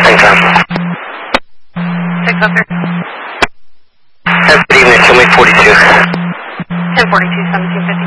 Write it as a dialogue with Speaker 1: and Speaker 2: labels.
Speaker 1: Thanks, Tom.
Speaker 2: 6 up here.
Speaker 1: Good evening, kill me 42.
Speaker 2: 1042, 1750.